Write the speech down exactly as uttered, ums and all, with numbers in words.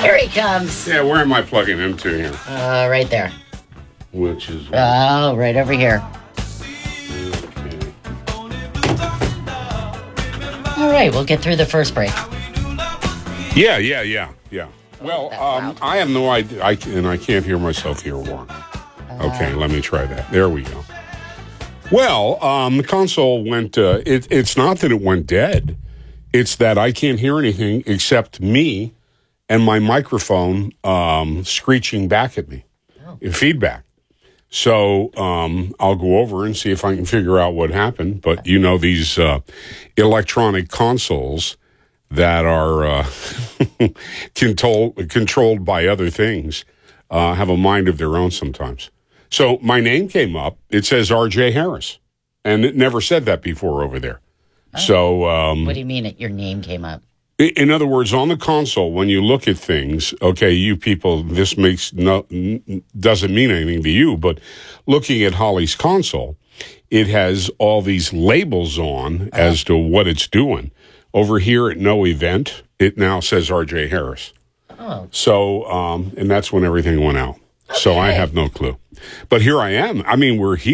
Here he comes. Yeah, where am I plugging into here? Uh, right there. Which is... Oh, right over here. Okay. All right, we'll get through the first break. Yeah, yeah, yeah, yeah. Well, That's um, loud. I have no idea, I, and I can't hear myself here, Warren. Okay, let me try that. There we go. Well, um, the console went, uh, it, it's not that it went dead. It's that I can't hear anything except me and my microphone um, screeching back at me. Oh. Feedback. So um, I'll go over and see if I can figure out what happened. But, you know, these uh, electronic consoles that are uh, control, controlled by other things uh, have a mind of their own sometimes. So my name came up. It says R J Harris. And it never said that before over there. Oh. So um, what do you mean it, your name came up? In other words, on the console, when you look at things, okay, you people, this makes no, doesn't mean anything to you, but looking at Holly's console, it has all these labels on uh-huh. as to what it's doing. Over here at No Event, it now says R J Harris. Oh. So, um, and that's when everything went out. Okay. So I have no clue. But here I am. I mean, we're here.